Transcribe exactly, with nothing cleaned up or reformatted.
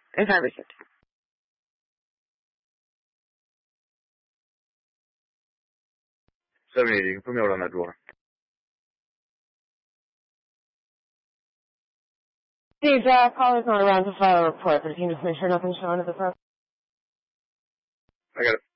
Inside received. seven eighty, you can put me out on that door. Steve, uh, caller's not around to file a report, but can you just make sure nothing's showing at the front? I got it.